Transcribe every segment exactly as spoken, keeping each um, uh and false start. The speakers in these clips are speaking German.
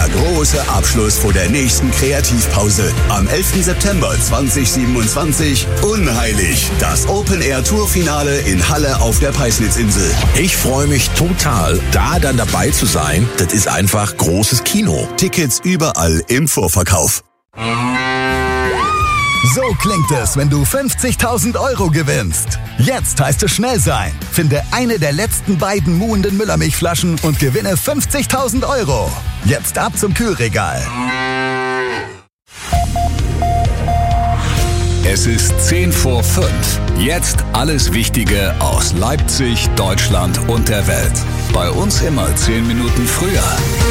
Der große Abschluss vor der nächsten Kreativpause. Am elften September zweitausendsiebenundzwanzig. Unheilig. Das Open-Air-Tour-Finale in Halle auf der Peisnitzinsel. Ich freue mich total, da dann dabei zu sein. Das ist einfach großes Kino. Tickets überall im Vorverkauf. So klingt es, wenn du fünfzigtausend Euro gewinnst. Jetzt heißt es schnell sein. Finde eine der letzten beiden muhenden Müllermilchflaschen und gewinne fünfzigtausend Euro. Jetzt ab zum Kühlregal. Es ist zehn vor fünf. Jetzt alles Wichtige aus Leipzig, Deutschland und der Welt. Bei uns immer zehn Minuten früher.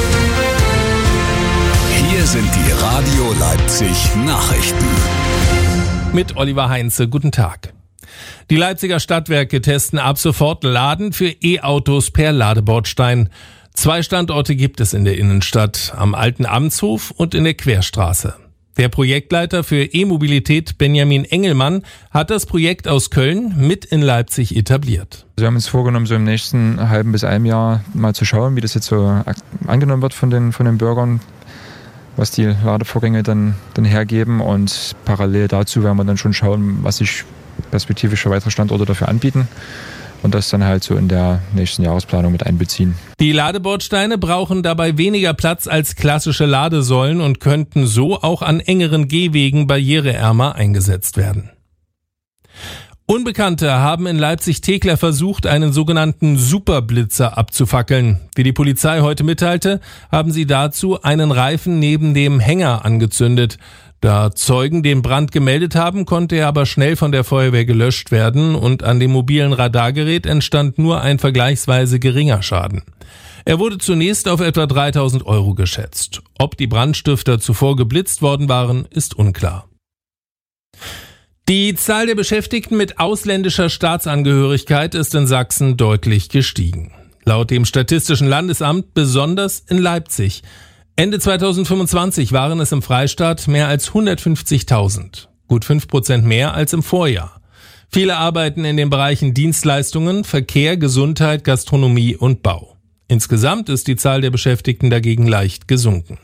Hier sind die Radio Leipzig Nachrichten. Mit Oliver Heinze, guten Tag. Die Leipziger Stadtwerke testen ab sofort Laden für E-Autos per Ladebordstein. Zwei Standorte gibt es in der Innenstadt, am Alten Amtshof und in der Querstraße. Der Projektleiter für E-Mobilität Benjamin Engelmann hat das Projekt aus Köln mit in Leipzig etabliert. Wir haben uns vorgenommen, so im nächsten halben bis einem Jahr mal zu schauen, wie das jetzt so angenommen wird von den, von den Bürgern, was die Ladevorgänge dann, dann hergeben, und parallel dazu werden wir dann schon schauen, was sich perspektivisch für weitere Standorte dafür anbieten und das dann halt so in der nächsten Jahresplanung mit einbeziehen. Die Ladebordsteine brauchen dabei weniger Platz als klassische Ladesäulen und könnten so auch an engeren Gehwegen barriereärmer eingesetzt werden. Unbekannte haben in Leipzig-Teckler versucht, einen sogenannten Superblitzer abzufackeln. Wie die Polizei heute mitteilte, haben sie dazu einen Reifen neben dem Hänger angezündet. Da Zeugen den Brand gemeldet haben, konnte er aber schnell von der Feuerwehr gelöscht werden und an dem mobilen Radargerät entstand nur ein vergleichsweise geringer Schaden. Er wurde zunächst auf etwa dreitausend Euro geschätzt. Ob die Brandstifter zuvor geblitzt worden waren, ist unklar. Die Zahl der Beschäftigten mit ausländischer Staatsangehörigkeit ist in Sachsen deutlich gestiegen. Laut dem Statistischen Landesamt besonders in Leipzig. Ende zweitausendfünfundzwanzig waren es im Freistaat mehr als hundertfünfzigtausend, gut fünf Prozent mehr als im Vorjahr. Viele arbeiten in den Bereichen Dienstleistungen, Verkehr, Gesundheit, Gastronomie und Bau. Insgesamt ist die Zahl der Beschäftigten dagegen leicht gesunken.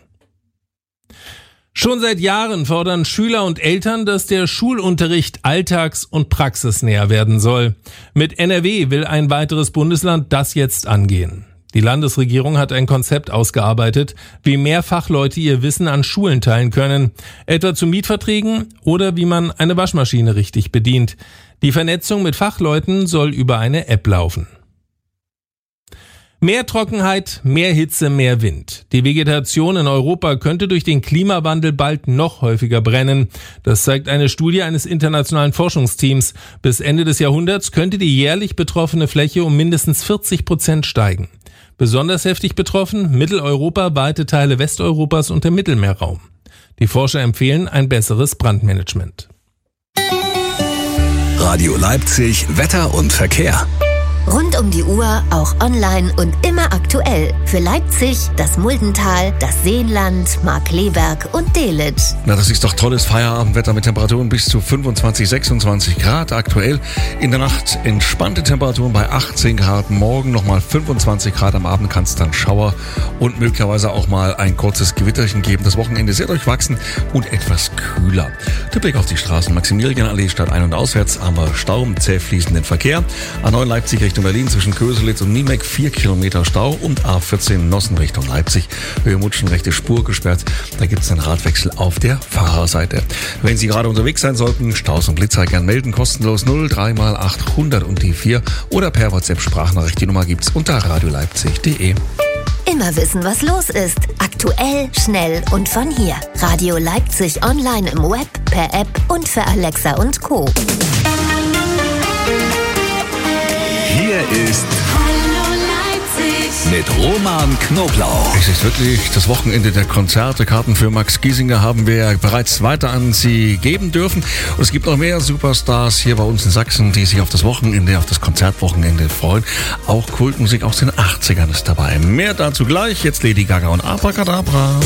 Schon seit Jahren fordern Schüler und Eltern, dass der Schulunterricht alltags- und praxisnäher werden soll. Mit N R W will ein weiteres Bundesland das jetzt angehen. Die Landesregierung hat ein Konzept ausgearbeitet, wie mehr Fachleute ihr Wissen an Schulen teilen können, etwa zu Mietverträgen oder wie man eine Waschmaschine richtig bedient. Die Vernetzung mit Fachleuten soll über eine App laufen. Mehr Trockenheit, mehr Hitze, mehr Wind. Die Vegetation in Europa könnte durch den Klimawandel bald noch häufiger brennen. Das zeigt eine Studie eines internationalen Forschungsteams. Bis Ende des Jahrhunderts könnte die jährlich betroffene Fläche um mindestens vierzig Prozent steigen. Besonders heftig betroffen Mitteleuropa, weite Teile Westeuropas und der Mittelmeerraum. Die Forscher empfehlen ein besseres Brandmanagement. Radio Leipzig, Wetter und Verkehr. Rund um die Uhr, auch online und immer aktuell. Für Leipzig, das Muldental, das Seenland, Markkleeberg und Delitzsch. Na, das ist doch tolles Feierabendwetter mit Temperaturen bis zu fünfundzwanzig, sechsundzwanzig Grad aktuell. In der Nacht entspannte Temperaturen bei achtzehn Grad. Morgen nochmal fünfundzwanzig Grad. Am Abend kann es dann Schauer und möglicherweise auch mal ein kurzes Gewitterchen geben. Das Wochenende sehr durchwachsen und etwas kühler. Der Blick auf die Straßen. Maximilianallee statt ein- und auswärts haben wir Stau im zäh fließenden Verkehr. A neun Leipzig Richtung Berlin zwischen Köselitz und Niemeck vier Kilometer Stau und A vierzehn Nossen Richtung Leipzig. Höhe Mutschen, rechte Spur gesperrt. Da gibt es einen Radwechsel auf der Fahrerseite. Wenn Sie gerade unterwegs sein sollten, Staus und Blitzer gern melden. Kostenlos null drei mal achthundert und die vier oder per WhatsApp-Sprachnachricht. Die Nummer gibt's unter radioleipzig punkt de. Immer wissen, was los ist. Aktuell, schnell und von hier. Radio Leipzig online im Web, per App und für Alexa und Co. Hier ist Hallo Leipzig mit Roman Knoblauch. Es ist wirklich das Wochenende der Konzerte. Karten für Max Giesinger haben wir bereits weiter an Sie geben dürfen. Und es gibt noch mehr Superstars hier bei uns in Sachsen, die sich auf das Wochenende, auf das Konzertwochenende freuen. Auch Kultmusik aus den achtzigern ist dabei. Mehr dazu gleich. Jetzt Lady Gaga und Abracadabra.